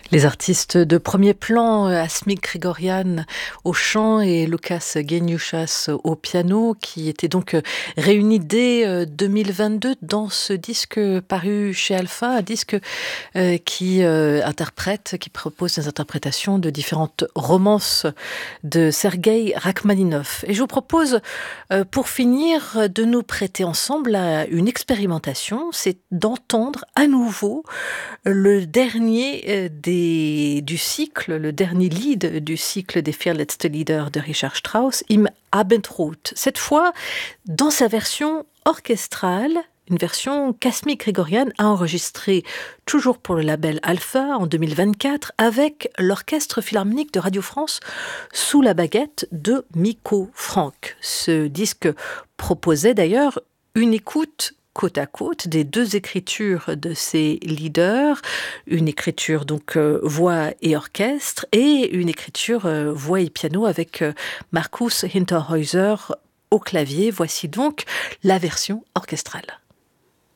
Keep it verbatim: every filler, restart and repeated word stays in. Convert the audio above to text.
Les artistes de premier plan, Asmik Grigorian au chant et Lukas Geniushas au piano, qui étaient donc réunis dès deux mille vingt-deux dans ce disque paru chez Alpha, un disque euh, qui euh, interprète, qui propose des interprétations de différentes romances de Sergueï Rachmaninov. Et je vous propose, euh, pour finir, de nous prêter ensemble à une expérimentation, c'est d'entendre à nouveau le dernier des, du cycle, le dernier lead du cycle des Vier letzte Lieder de Richard Strauss, Im Abendrot. Cette fois, dans sa version orchestrale, une version qu'Asmik Grigorian a enregistrée toujours pour le label Alpha en deux mille vingt-quatre avec l'Orchestre Philharmonique de Radio France sous la baguette de Miko Franck. Ce disque proposait d'ailleurs une écoute côte à côte des deux écritures de ces leaders, une écriture donc euh, voix et orchestre et une écriture euh, voix et piano avec euh, Markus Hinterhäuser au clavier. Voici donc la version orchestrale.